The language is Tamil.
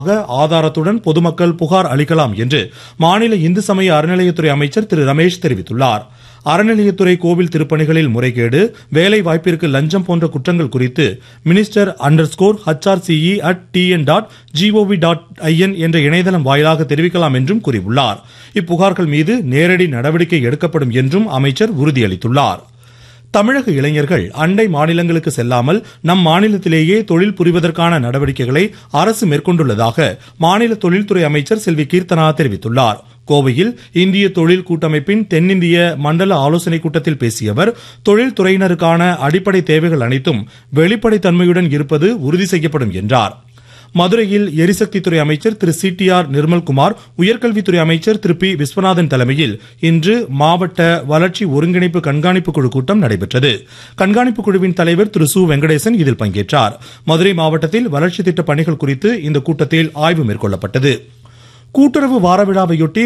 ஆதாரத்துடன் பொதுமக்கள் புகார் அளிக்கலாம் என்று மாநில இந்து சமய அறநிலையத்துறை அமைச்சர் திரு ரமேஷ் தெரிவித்துள்ளார். அறநிலையத்துறை கோவில் திருப்பணிகளில் முறைகேடு, வேலை வாய்ப்பிற்கு லஞ்சம் போன்ற குற்றங்கள் குறித்து minister_hrce@tn.gov.in என்ற இணையதளம் வாயிலாக தெரிவிக்கலாம் என்றும் கூறியுள்ளார். இப்புகார்கள் மீது நேரடி நடவடிக்கை எடுக்கப்படும் என்றும் அமைச்சர் உறுதியளித்துள்ளார். தமிழக இளைஞர்கள் அண்டை மாநிலங்களுக்கு செல்லாமல் நம் மாநிலத்திலேயே தொழில் புரிவதற்கான நடவடிக்கைகளை அரசு மேற்கொண்டுள்ளதாக மாநில தொழில்துறை அமைச்சர் செல்வி கீர்த்தனா தெரிவித்துள்ளார். கோவையில் இந்திய தொழில் கூட்டமைப்பின் தென்னிந்திய மண்டல ஆலோசனைக் கூட்டத்தில் பேசிய அவர், தொழில்துறையினருக்கான அடிப்படை தேவைகள் அனைத்தும் வெளிப்படைத்தன்மையுடன் இருப்பது உறுதி செய்யப்படும் என்றார். மதுரையில் எரிசக்தித்துறை அமைச்சர் திரு CTR நிர்மல்குமார், உயர்கல்வித்துறை அமைச்சர் திரு P விஸ்வநாதன் தலைமையில் இன்று மாவட்ட வளர்ச்சி ஒருங்கிணைப்பு கண்காணிப்பு குழு கூட்டம் நடைபெற்றது. கண்காணிப்பு குழுவின் தலைவர் திரு சு வெங்கடேசன் இதில் பங்கேற்றார். மதுரை மாவட்டத்தில் வளர்ச்சி திட்ட பணிகள் குறித்து இந்த கூட்டத்தில் ஆய்வு மேற்கொள்ளப்பட்டது. கூட்டுறவு வார விழாவையொட்டி